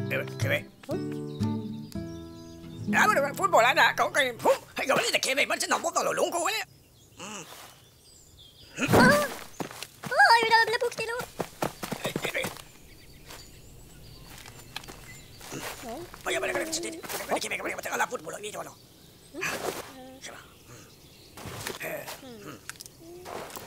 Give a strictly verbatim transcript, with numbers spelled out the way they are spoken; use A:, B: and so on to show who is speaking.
A: Eh, che beh. Ah, ma football ada kau kan. Hai kau ni tak kebe macam nombor kalau longko ni.
B: Oh, il a la boucle là.
A: Vaya, vaya, vaya, sedih. Vaya, kebe, kebe, kebe, ala football ni jono. Coba.